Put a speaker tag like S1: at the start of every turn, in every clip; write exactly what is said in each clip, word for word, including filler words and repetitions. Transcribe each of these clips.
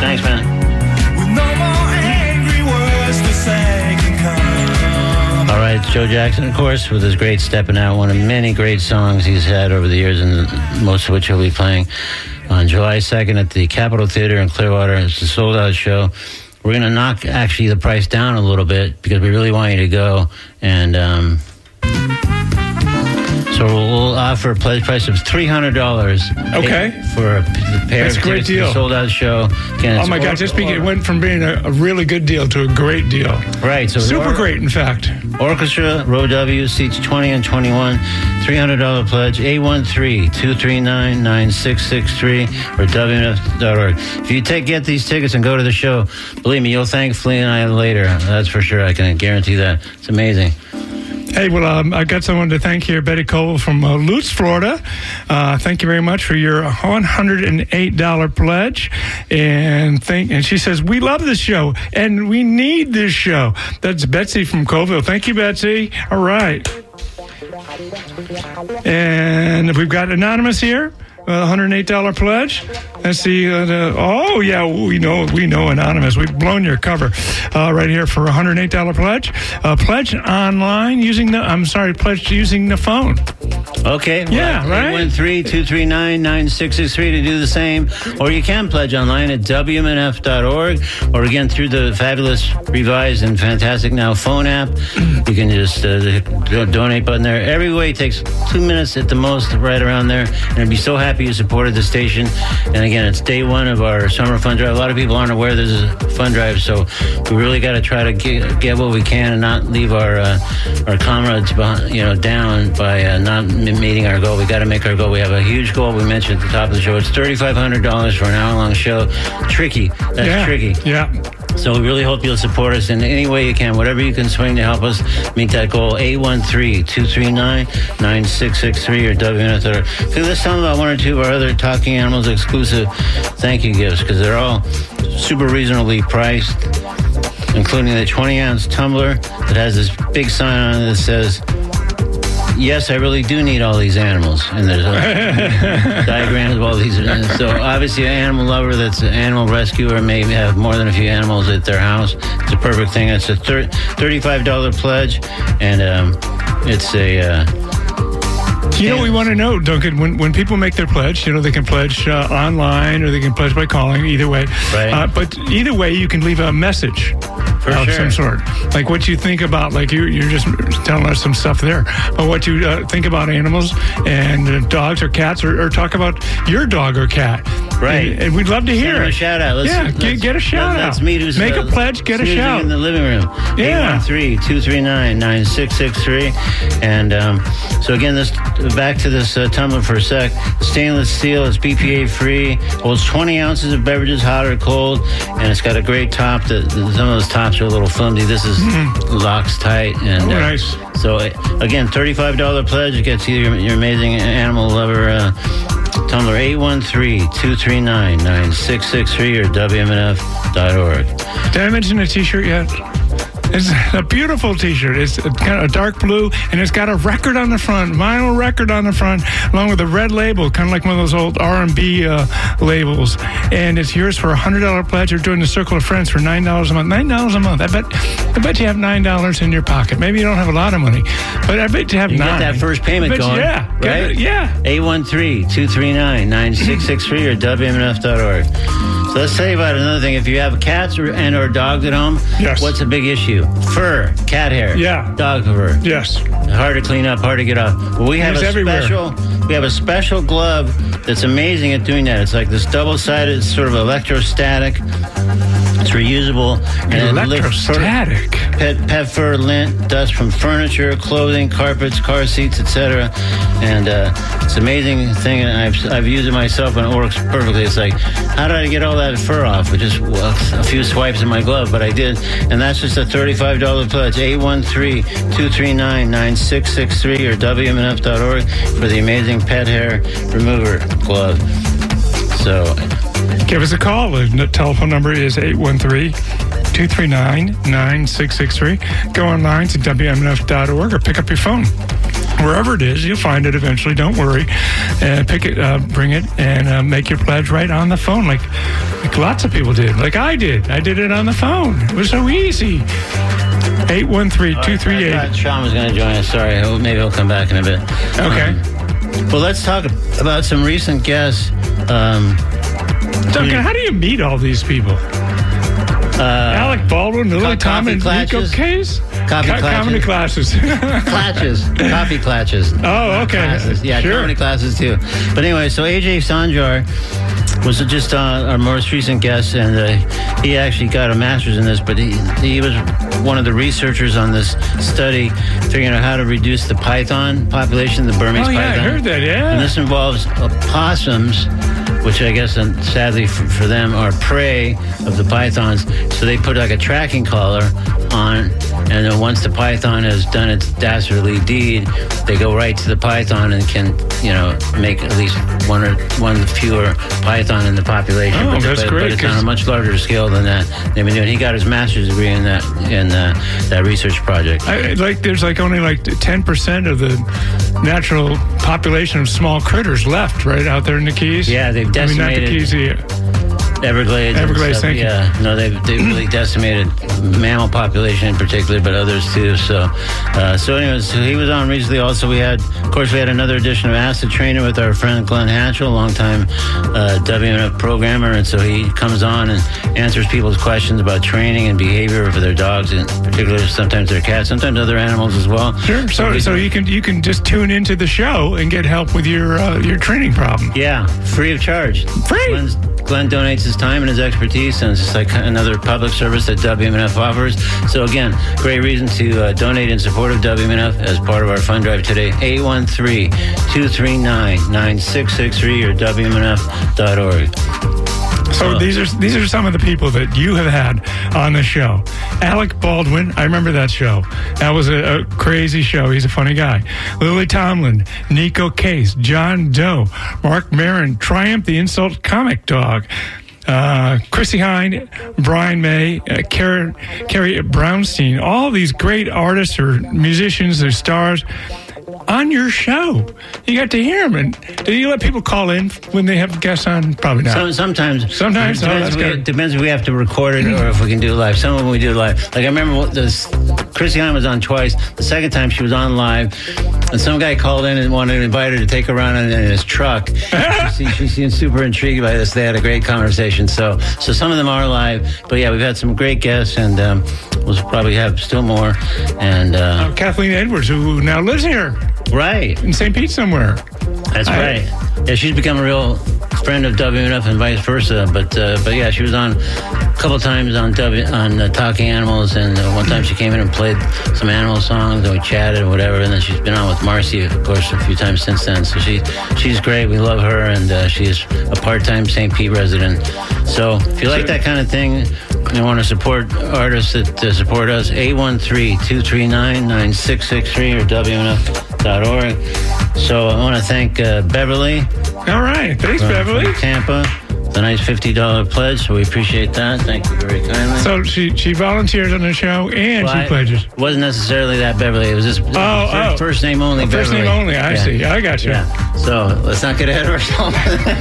S1: Thanks, man.
S2: With no more angry words to say can come.
S1: All right, Joe Jackson, of course, with his great Steppin' Out, one of many great songs he's had over the years, and most of which he'll be playing on July second at the Capitol Theater in Clearwater. It's a sold-out show. We're going to knock, actually, the price down a little bit because we really want you to go. And um, so we'll, we'll offer a pledge price of three hundred dollars.
S3: Okay.
S1: For a pair
S3: That's
S1: of
S3: a great
S1: tickets to the
S3: deal.
S1: sold-out show. Again,
S3: Oh
S1: it's
S3: my
S1: or-
S3: God! Just be,
S1: or-
S3: it went from being a, a really good deal to a great deal.
S1: Right. So
S3: Super
S1: or-
S3: great, in fact.
S1: Orchestra, row W, seats twenty and twenty-one, three hundred dollars pledge, eight one three, two three nine, nine six six three or W N F dot org. If you take get these tickets and go to the show, believe me, you'll thank Flea and I later. That's for sure. I can guarantee that. It's amazing.
S3: Hey, well, um, I got someone to thank here, Betty Cole from uh, Lutz, Florida. Uh, thank you very much for your one hundred eight dollars pledge. And thank, and she says, we love this show, and we need this show. That's Betsy from Colville. Thank you, Betsy. All right. And we've got Anonymous here. Uh, one hundred eight dollars pledge. Let's see. Uh, the, oh, yeah, we know we know Anonymous. We've blown your cover uh, right here for one hundred eight dollars pledge. Uh, pledge online using the, I'm sorry, pledge using the phone.
S1: Okay.
S3: Yeah, right?
S1: eight one three, two three nine, nine six six three to do the same. Or you can pledge online at W M N F dot org or again through the fabulous, revised, and fantastic now phone app. You can just uh, the donate button there. Every way takes two minutes at the most, right around there. And I'd be so happy you supported the station. And again, it's day one of our summer fund drive. A lot of people aren't aware there's a fund drive, so we really got to try to get, get what we can and not leave our uh, our comrades behind, you know, down by uh, not m- meeting our goal. We got to make our goal. We have a huge goal we mentioned at the top of the show. It's thirty-five hundred dollars for an hour-long show. Tricky. That's
S3: yeah.
S1: tricky.
S3: Yeah.
S1: So we really hope you'll support us in any way you can, whatever you can swing to help us meet that goal. eight one three, two three nine, nine six six three or W N F dot org. Okay, let's tell them about one or two of our other Talking Animals exclusive thank you gifts, because they're all super reasonably priced, including the twenty ounce tumbler that has this big sign on it that says, yes, I really do need all these animals. And there's a diagram of all these. So obviously an animal lover that's an animal rescuer may have more than a few animals at their house. It's a perfect thing. It's a thir- thirty-five dollars pledge, and um, it's a... Uh,
S3: You know, we want to know, Duncan, when, when people make their pledge, you know, they can pledge uh, online or they can pledge by calling, either way.
S1: Right.
S3: Uh, but either way, you can leave a message
S1: For
S3: of
S1: sure.
S3: some sort. Like what you think about, like you, you're just telling us some stuff there. But what you uh, think about animals and uh, dogs or cats, or, or talk about your dog or cat.
S1: Right.
S3: And, and we'd love to hear
S1: Send them
S3: it.
S1: a shout out. Let's,
S3: yeah,
S1: let's,
S3: get, get a shout
S1: let's
S3: out.
S1: meet who's
S3: Make
S1: uh,
S3: a pledge, get a
S1: snoozing
S3: shout.
S1: in the living room.
S3: Yeah.
S1: eight one three, two three nine, nine six six three. And um, so again, this back to this uh, tumbler for a sec. Stainless steel, it's B P A free, holds twenty ounces of beverages, hot or cold, and it's got a great top. That some of those tops are a little flimsy. This is mm-hmm. locks tight. And
S3: Oh,
S1: uh,
S3: nice.
S1: So uh, again, thirty-five dollars pledge gets you your, your amazing animal lover uh, tumbler. eight one three, two three nine, nine six six three or W M N F dot org.
S3: Did I mention a T-shirt yet? It's a beautiful T-shirt. It's kind of a dark blue, and it's got a record on the front, vinyl record on the front, along with a red label, kind of like one of those old R and B uh, labels. And it's yours for a one hundred dollars pledge. Or join the Circle of Friends for nine dollars a month. nine dollars a month. I bet I bet you have nine dollars in your pocket. Maybe you don't have a lot of money, but I bet you have
S1: You
S3: nine.
S1: get that first payment
S3: I bet you-
S1: going.
S3: Yeah. Get
S1: Right?
S3: it, yeah.
S1: eight one three, two three nine, nine six six three or W M N F dot org. So let's tell you about another thing. If you have cats or, and or dogs at home,
S3: Yes.
S1: what's a big issue? Fur, cat hair,
S3: Yeah.
S1: dog fur.
S3: Yes.
S1: Hard to clean up, hard to get off. Well, we have
S3: It's
S1: a
S3: everywhere.
S1: special. We have a special glove that's amazing at doing that. It's like this double-sided, sort of electrostatic. It's reusable. And it lifts fur-
S3: Electrostatic.
S1: Pet, pet fur, lint, dust from furniture, clothing, carpets, car seats, et cetera. And uh, it's an amazing thing, and I've, I've used it myself, and it works perfectly. It's like, how did I get all that fur off with just well, a few swipes in my glove? But I did, and that's just a thirty-five dollars pledge. eight one three, two three nine, nine six six three or W M N F dot org for the amazing pet hair remover glove. So...
S3: Give us a call. The telephone number is eight one three, two three nine, nine six six three. Go online to W M N F dot org or pick up your phone. wherever it is, you'll find it eventually. Don't worry. Uh, pick it, uh, bring it, and uh, make your pledge right on the phone, like like lots of people did. Like I did. I did it on the phone. It was so easy. eight one three, two three eight.
S1: I thought Sean was going to join us. Sorry. He'll- Maybe he'll come back in a bit.
S3: Okay.
S1: Um, well, let's talk about some recent guests. Um,
S3: Duncan, how do you meet all these people?
S1: uh,
S3: Alec Baldwin, Lily
S1: co-
S3: Tom,
S1: coffee
S3: and Nico
S1: classes.
S3: Case?
S1: Coffee
S3: Co- Comedy classes.
S1: Clatches, coffee clatches.
S3: Oh, okay.
S1: Classes. Yeah,
S3: Sure.
S1: comedy classes too. But anyway, so A J Sanjar was just uh, our most recent guest, and uh, he actually got a master's in this, but he, he was one of the researchers on this study figuring out how to reduce the python population, the Burmese
S3: Oh, yeah, I
S1: python.
S3: heard that, yeah.
S1: And this involves opossums, which I guess, and sadly for, for them, are prey of the pythons. So they put like a tracking collar on, and then once the python has done its dastardly deed, they go right to the python and can, you know, make at least one or one fewer python in the population.
S3: Oh,
S1: but,
S3: that's
S1: but,
S3: great,
S1: But it's on
S3: 'cause-
S1: a much larger scale than that. They've been doing. He got his master's degree in that in uh, that research project.
S3: I, like there's like only like ten percent of the natural population of small critters left right out there in the Keys.
S1: Yeah, they've
S3: I mean, not the
S1: decimated-
S3: Keys, the
S1: Everglades. and
S3: Everglades,
S1: stuff,
S3: thank you.
S1: yeah. No, they've, they've really decimated mammal population in particular, but others too. So, uh, so anyways, so he was on recently. Also, we had, of course, we had another edition of Acid Trainer with our friend Glenn Hatchell, longtime uh, W M F programmer, and so he comes on and answers people's questions about training and behavior for their dogs, and particularly sometimes their cats, sometimes other animals as well.
S3: Sure. So,
S1: we-
S3: so you can you can just tune into the show and get help with your uh, your training problem.
S1: Yeah, free of charge.
S3: Free?
S1: Glenn's, Glenn donates his time and his expertise, and it's just like another public service that W M N F offers. So again, great reason to uh, donate in support of W M N F as part of our fund drive today. eight one three, two three nine, nine six six three or W M N F dot org.
S3: So
S1: Uh,
S3: these are these are some of the people that you have had on the show. Alec Baldwin, I remember that show. That was a, a crazy show. He's a funny guy. Lily Tomlin, Nico Case, John Doe, Mark Maron, Triumph the Insult Comic Dog, uh, Chrissy Hine, Brian May, uh, Karen, Carrie Brownstein, all these great artists or musicians or stars on your show. You got to hear them. And do you let people call in when they have guests on? Probably not.
S1: Some, sometimes.
S3: Sometimes?
S1: It
S3: Oh,
S1: depends,
S3: that's
S1: if we,
S3: good.
S1: depends if we have to record it or if we can do it live. Some of them we do live. Like I remember what this, Chrissy Hine was on twice. The second time she was on live, and some guy called in and wanted to invite her to take her around in, in his truck. she, she seemed super intrigued by this. They had a great conversation. So, so some of them are live. But yeah, we've had some great guests, and um, we'll probably have still more. And uh,
S3: Kathleen Edwards, who now lives here
S1: right.
S3: in Saint Pete somewhere.
S1: That's
S3: I-
S1: right. Yeah, she's become a real friend of W M N F and vice versa. But uh, but yeah, she was on a couple times on W on uh, Talking Animals, and uh, one time she came in and played some animal songs, and we chatted and whatever. And then she's been on with Marcy, of course, a few times since then. So she she's great. We love her, and uh, she's a part-time Saint Pete resident. So if you like that kind of thing, you want to support artists that uh, support us, eight one three, two three nine, nine six six three or W M N F dot org. So I want to thank uh, Beverly
S3: All right. Thanks,
S1: uh,
S3: Beverly.
S1: from Tampa. It's a nice fifty dollars pledge, so we appreciate that. Thank you very kindly.
S3: So she she volunteers on the show and
S1: Well,
S3: she
S1: I-
S3: pledges.
S1: wasn't necessarily that Beverly. It was just
S3: Oh,
S1: first,
S3: oh.
S1: first name only.
S3: Oh, first
S1: Beverly.
S3: name only. I
S1: Yeah.
S3: see. I got you.
S1: Yeah. So let's not get ahead of ourselves.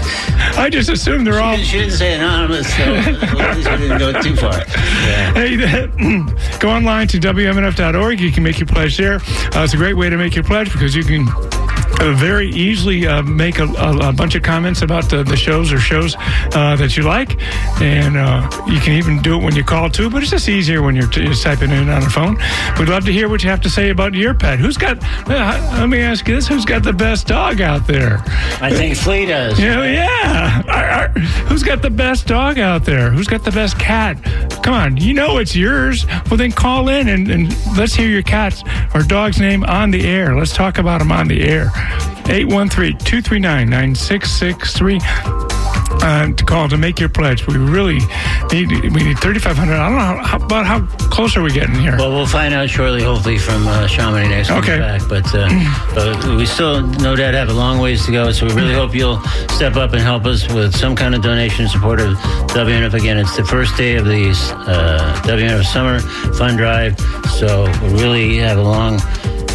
S3: I just assumed they're all.
S1: she, didn't, she didn't say anonymous, so at least we didn't go too far. Yeah.
S3: Hey, go online to W M N F dot org. You can make your pledge there. Uh, it's a great way to make your pledge because you can uh, very easily uh, make a, a, a bunch of comments about the, the shows or shows uh, that you like. And uh, you can even do it when you call too, but it's just easier when you're, t- you're typing in on the phone. We'd love to hear what you have to say about your pet. Who's got, uh, let me ask you this, who's got the best dog out there?
S1: I think Flea does.
S3: Yeah, yeah. Ar- ar- Who's got the best dog out there? Who's got the best cat? Come on, you know it's yours. Well, then call in and, and let's hear your cat's or dog's name on the air. Let's talk about them on the air. eight one three, two three nine, nine six six three. Uh, to call to make your pledge. We really need we need thirty-five hundred. I don't know how, how, about how close are we getting here.
S1: Well, we'll find out shortly, hopefully, from uh, Chamonix next week
S3: Okay.
S1: back. But, uh, but we still, no doubt, have a long ways to go. So we really hope you'll step up and help us with some kind of donation in support of W M N F. Again, it's the first day of the uh, W M N F Summer Fund Drive. So we really have a long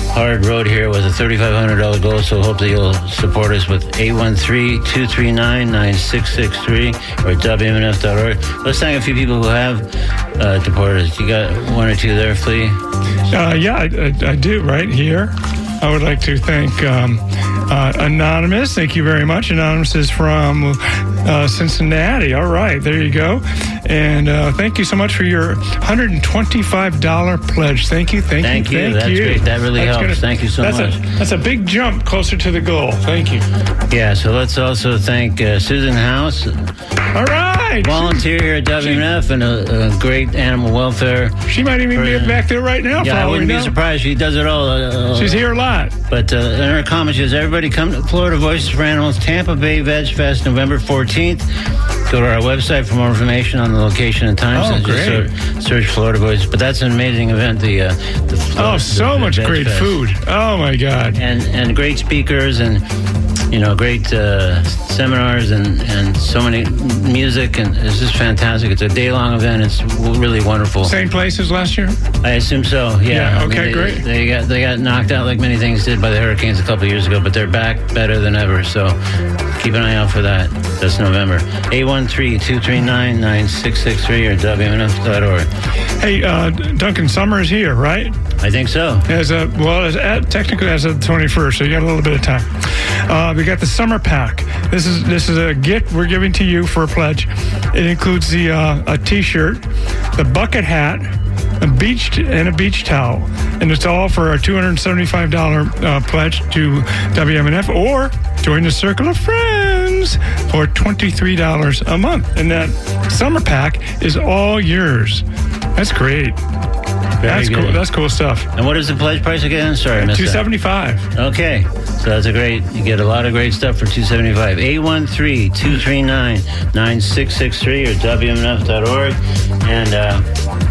S1: hard road here with a thirty-five hundred dollars goal, so hopefully you'll support us with eight one three, two three nine, nine six six three or W M N F dot org. Let's thank a few people who have uh, supported us. You got one or two there, Flea?
S3: Uh, yeah, I, I, I do, right here. I would like to thank um, uh, Anonymous. Thank you very much. Anonymous is from uh, Cincinnati. All right, there you go. And uh, thank you so much for your one hundred twenty-five dollars pledge. Thank you, thank,
S1: Thank
S3: you,
S1: you.
S3: thank
S1: That's
S3: you.
S1: great. That really
S3: That's
S1: helps.
S3: gonna-
S1: Thank you so
S3: that's
S1: much.
S3: A, that's a big jump closer to the goal. Thank you.
S1: Yeah, so let's also thank uh, Susan House,
S3: All right.
S1: volunteer here at W M N F, and a, a great animal welfare.
S3: She might even be back there right now.
S1: Yeah, I
S3: following
S1: wouldn't be
S3: now.
S1: surprised. She does it all. Uh,
S3: She's here a lot.
S1: But uh, in her comment, she says, everybody come to Florida Voices for Animals, Tampa Bay Veg Fest, November fourteenth. Go to our website for more information on the location and times.
S3: Oh,
S1: and just
S3: great.
S1: search, search Florida Voices. But that's an amazing event. The, uh, the Florida,
S3: Oh, so
S1: the
S3: much
S1: Veg
S3: great
S1: Fest.
S3: food. Oh, my God.
S1: And and great speakers and, you know, great uh, seminars and, and so many music. And it's just fantastic. It's a day-long event. It's w- really wonderful.
S3: Same place as last year?
S1: I assume so. Yeah.
S3: Yeah,
S1: I mean,
S3: okay,
S1: they,
S3: great.
S1: They got they got knocked out like many things did by the hurricanes a couple of years ago, but they're back better than ever. So keep an eye out for that. That's November. eight one three, two three nine, nine six six three or W M N F dot org.
S3: Hey, uh, Duncan, summer is here, right?
S1: I think so.
S3: As a well, as at, technically as of the twenty-first, so you got a little bit of time. Uh, we got the summer pack. This is this is a gift we're giving to you for a pledge. It includes the uh, a T-shirt, the bucket hat, a beach and a beach towel, and it's all for a two hundred seventy-five dollars uh, pledge to W M N F, or join the Circle of Friends for twenty-three dollars a month. And that summer pack is all yours. That's great.
S1: Very
S3: That's
S1: good.
S3: cool. That's cool stuff.
S1: And what is the pledge price again? Sorry, I missed
S3: Two
S1: that.
S3: seventy-five.
S1: Okay, so that's a great. You get a lot of great stuff for two seventy five. Eight one three, two three nine, nine six six three or W M N F dot org. And uh,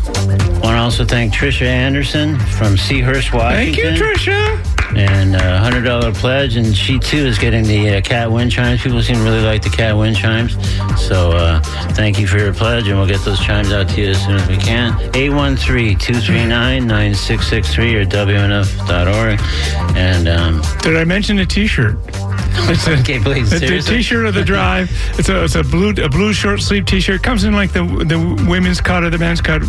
S1: want to also thank Trisha Anderson from Seahurst, Washington.
S3: Thank you, Trisha.
S1: And a one hundred dollars pledge, and she too is getting the uh, cat wind chimes. People seem to really like the cat wind chimes. So uh, thank you for your pledge, and we'll get those chimes out to you as soon as we can. eight one three, two three nine, nine six six three or W M N F dot org. And um,
S3: Did I mention a T-shirt? It's a,
S1: Okay, please,
S3: it's a
S1: seriously?
S3: T-shirt of the drive. It's a it's a blue a blue short sleeve T-shirt. Comes in like the the women's cut or the men's cut,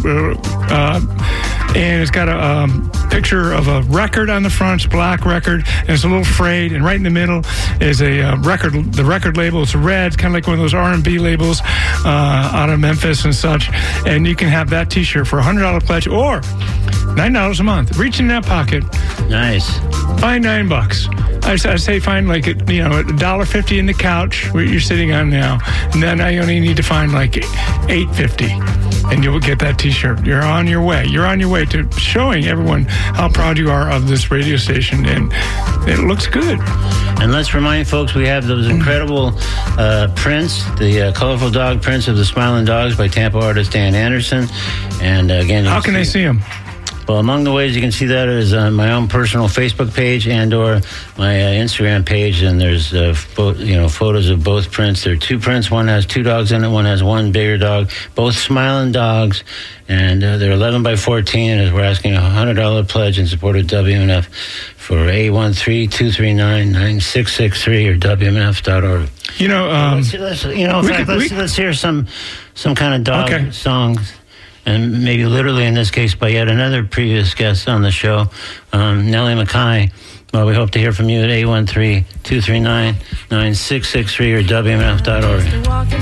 S3: uh, and it's got a um, picture of a record on the front. It's a black record, and it's a little frayed. And right in the middle is a uh, record. The record label. It's red. It's kind of like one of those R and B labels uh, out of Memphis and such. And you can have that T-shirt for a hundred dollar pledge or nine dollars a month. Reach in that pocket.
S1: nice.
S3: Find nine bucks. I, I say find like, you know, a dollar fifty in the couch where you're sitting on now. And then I only need to find like eight fifty, and you'll get that T-shirt. You're on your way. You're on your way to showing everyone how proud you are of this radio station, and it looks good.
S1: And let's remind folks we have those incredible uh, prints, the uh, colorful dog prints of the Smiling Dogs by Tampa artist Dan Anderson. And uh, again, you
S3: How can I see them?
S1: Well, among the ways you can see that is on my own personal Facebook page and or my uh, Instagram page, and there's uh, fo- you know photos of both prints. There are two prints. One has two dogs in it. One has one bigger dog. Both smiling dogs, and uh, they're eleven by fourteen. And we're asking a one hundred dollars pledge in support of W M N F for eight one three, two three nine, nine six six three or W M N F dot org.
S3: You know, um,
S1: let's, let's, you know, in
S3: we
S1: fact,
S3: could-
S1: let's,
S3: we-
S1: let's hear some some kind of dog
S3: Okay.
S1: songs. And maybe literally in this case by yet another previous guest on the show, um, Nellie Mackay. Well, we hope to hear from you at eight one three, two three nine, nine six six three or W M F dot org.